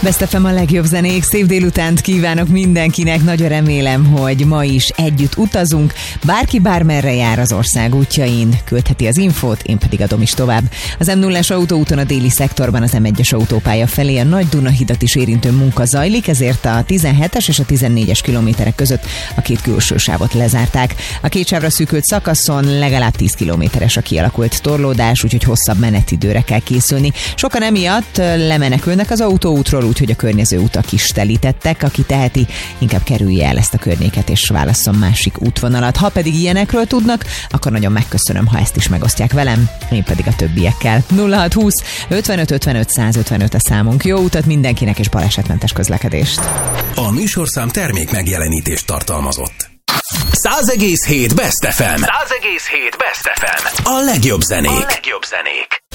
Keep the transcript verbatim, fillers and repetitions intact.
Best ef em a legjobb zenék, szép délutánt kívánok mindenkinek, nagyon remélem, hogy ma is együtt utazunk, bárki bármerre jár az ország útjain, küldheti az infót, én pedig adom is tovább. Az em nullás autóúton a déli szektorban az em egyes autópálya felé a Nagy Duna hidat is érintő munka zajlik, ezért a tizenhetes és a tizennégyes kilométerek között a két külső sávot lezárták. A két sávra szűkült szakaszon legalább tíz kilométeres a kialakult torlódás, úgyhogy hosszabb menetidőre kell készülni. Sokan emiatt lemenekülnek az autóútról, úgyhogy a környező utak is telítettek. Aki teheti, inkább kerülje el ezt a környéket és válasszon másik útvonalat. Ha pedig ilyenekről tudnak, akkor nagyon megköszönöm, ha ezt is megosztják velem, én pedig a többiekkel. nulla hat húsz ötvenöt ötvenöt százötvenöt a számunk. Jó utat mindenkinek és balesetmentes közlekedést. A műsorszám termék megjelenítést tartalmazott. száz egész hét Best ef em. száz egész hét Best ef em. A legjobb zenék. A legjobb zenék.